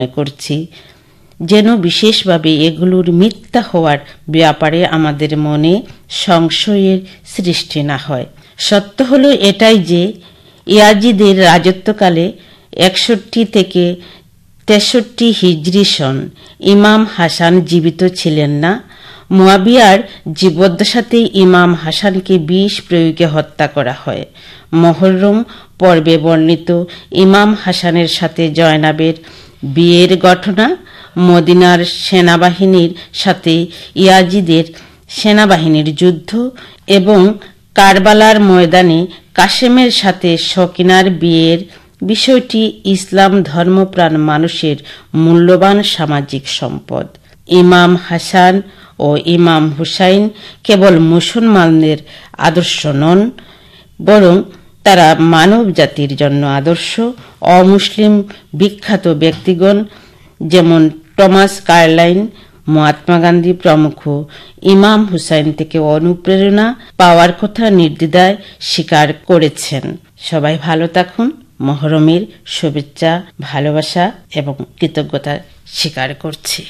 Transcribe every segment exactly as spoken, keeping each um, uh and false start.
করছি, যেন বিশেষভাবে এগুলোর মিথ্যা হওয়ার ব্যাপারে আমাদের মনে সংশয়ের সৃষ্টি না হয়। সত্য হলো এটাই যে ইয়াজিদের রাজত্বকালে একষট্টি থেকে তেষট্টি হিজরি সন ইমাম হাসান জীবিত ছিলেন না। মুয়াবিয়ার জীবদ্দশাতেই ইমাম হাসানকে বিষ প্রয়োগে হত্যা করা হয়। মুহররম পর্বে বর্ণিত ইমাম হাসানের সাথে জয়নাবের বিয়ের ঘটনা, মদিনার সেনাবাহিনীর সাথে ইয়াজিদের সেনাবাহিনীর যুদ্ধ এবং কারবালার ময়দানে কাসেমের সাথে সকিনার বিয়ের বিষয়টি ইসলাম ধর্মপ্রাণ মানুষের মূল্যবান সামাজিক সম্পদ। ইমাম হাসান ও ইমাম হুসাইন কেবল মুসলমানদের আদর্শ নন, বরং তারা মানব জাতির জন্য আদর্শ। অমুসলিম বিখ্যাত ব্যক্তিগণ যেমন টমাস কার্লাইন, মহাত্মা গান্ধী প্রমুখ ইমাম হুসাইন থেকে অনুপ্রেরণা পাওয়ার কথা নির্দ্বিধায় স্বীকার করেছেন। সবাই ভালো থাকুন। মুহররমের শুভেচ্ছা, ভালোবাসা এবং কৃতজ্ঞতা স্বীকার করছি।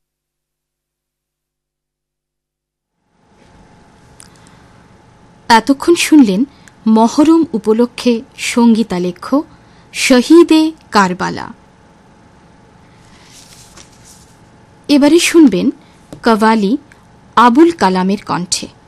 এতক্ষণ শুনলেন মুহররম উপলক্ষে সঙ্গীতালেখ্য শহীদে কারবালা। এবারে শুনবেন কাওয়ালি আবুল কালামের কণ্ঠে।